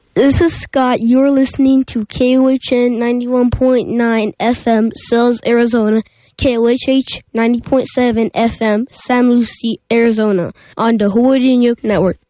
This is Scott. You're listening to KOHN 91.9 FM, Sells, Arizona. KOHH 90.7 FM, San Lucie, Arizona, on the Hawaii Network.